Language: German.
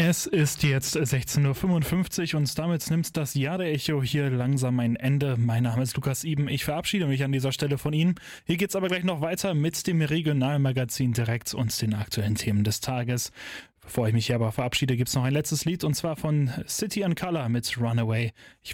Es ist jetzt 16:55 Uhr und damit nimmt das Jahr der Echo hier langsam ein Ende. Mein Name ist Lukas Iben, ich verabschiede mich an dieser Stelle von Ihnen. Hier geht's aber gleich noch weiter mit dem Regionalmagazin direkt und den aktuellen Themen des Tages. Bevor ich mich hier aber verabschiede, gibt's noch ein letztes Lied und zwar von City and Colour mit Runaway. Ich